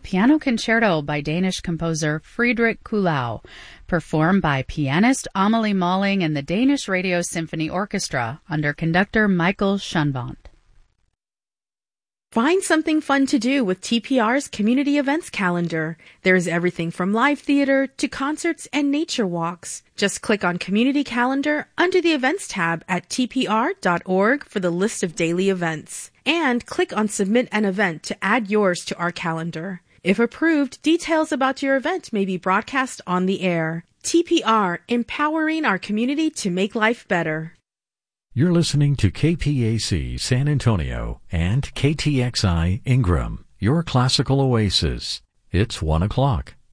Piano Concerto by Danish composer Friedrich Kuhlau, performed by pianist Amelie Malling and the Danish Radio Symphony Orchestra under conductor Michael Schunvant. Find something fun to do with TPR's community events calendar. There's everything from live theater to concerts and nature walks. Just click on Community Calendar under the Events tab at tpr.org for the list of daily events. And click on Submit an Event to add yours to our calendar. If approved, details about your event may be broadcast on the air. TPR, empowering our community to make life better. You're listening to KPAC San Antonio and KTXI Ingram, your classical oasis. It's 1 o'clock.